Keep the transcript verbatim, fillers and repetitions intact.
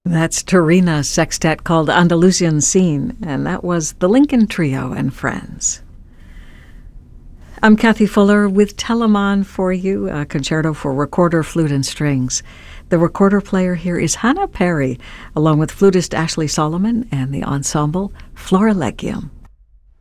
That's Torina's sextet called Andalusian Scene, and that was the Lincoln Trio and Friends. I'm Kathy Fuller with Telemann for you, a concerto for recorder, flute, and strings. The recorder player here is Hannah Perry, along with flutist Ashley Solomon and the ensemble Florilegium.